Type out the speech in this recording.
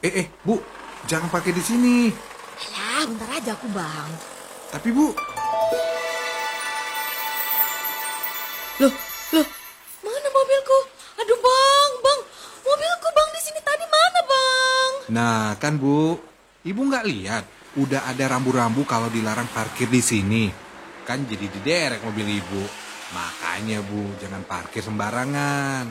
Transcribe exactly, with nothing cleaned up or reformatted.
Eh, eh, Bu, jangan pakai di sini. Alah, bentar aja aku, Bang. Tapi, Bu. Loh, loh, mana mobilku? Aduh, Bang, Bang. Mobilku, Bang, di sini tadi mana, Bang? Nah, kan, Bu. Ibu nggak lihat. Udah ada rambu-rambu kalau dilarang parkir di sini. Kan jadi diderek mobil Ibu. Makanya, Bu, jangan parkir sembarangan.